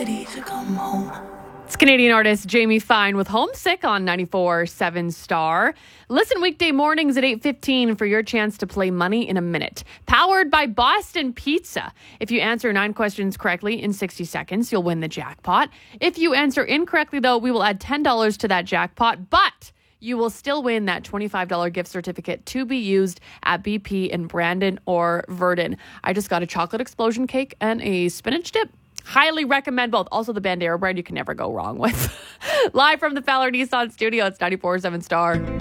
Ready to come home. It's Canadian artist Jamie Fine with Homesick on 94.7 Star. Listen weekday mornings at 8:15 for your chance to play Money in a Minute. Powered by Boston Pizza. If you answer 9 questions correctly in 60 seconds, you'll win the jackpot. If you answer incorrectly, though, we will add $10 to that jackpot, but you will still win that $25 gift certificate to be used at BP in Brandon or Verdon. I just got a chocolate explosion cake and a spinach dip. Highly recommend both. Also, the Bandera bread you can never go wrong with. Live from the Fowler Nissan studio, it's 94.7 Star.